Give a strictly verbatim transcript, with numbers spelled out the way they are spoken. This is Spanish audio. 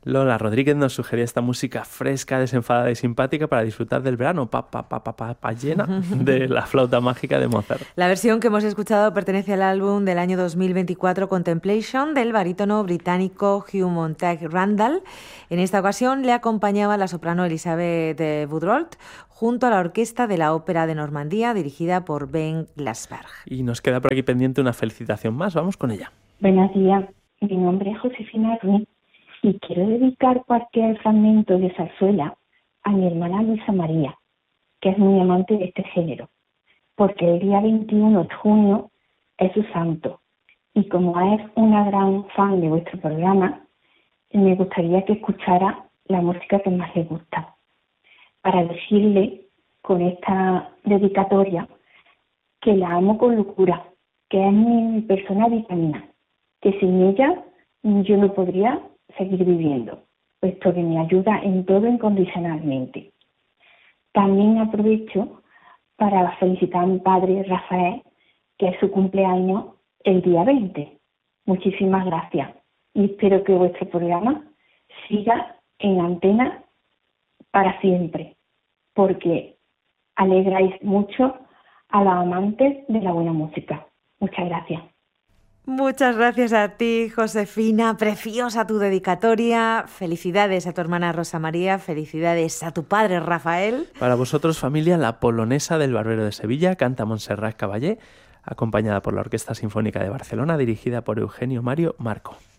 Lola Rodríguez nos sugería esta música fresca, desenfadada y simpática para disfrutar del verano, pa, pa, pa, pa, pa, pa llena de La flauta mágica de Mozart. La versión que hemos escuchado pertenece al álbum del año dos mil veinticuatro Contemplation del barítono británico Hugh Montague-Randall. En esta ocasión le acompañaba la soprano Elisabeth Woodrolt junto a la orquesta de la Ópera de Normandía dirigida por Ben Glassberg. Y nos queda por aquí pendiente una felicitación más, vamos con ella. Buenos días, mi nombre es Josefina Ruiz y quiero dedicar cualquier fragmento de zarzuela a mi hermana Luisa María, que es muy amante de este género, porque el día veintiuno de junio es su santo, y como es una gran fan de vuestro programa, me gustaría que escuchara la música que más le gusta, para decirle con esta dedicatoria que la amo con locura, que es mi persona vitamina, que sin ella yo no podría seguir viviendo, puesto que me ayuda en todo incondicionalmente. También aprovecho para felicitar a mi padre Rafael, que es su cumpleaños el día veinte. Muchísimas gracias y espero que vuestro programa siga en antena para siempre, porque alegráis mucho a los amantes de la buena música. Muchas gracias. Muchas gracias a ti, Josefina. Preciosa tu dedicatoria. Felicidades a tu hermana Rosa María. Felicidades a tu padre Rafael. Para vosotros, familia, la polonesa del Barbero de Sevilla canta Montserrat Caballé, acompañada por la Orquesta Sinfónica de Barcelona, dirigida por Eugenio Mario Marco.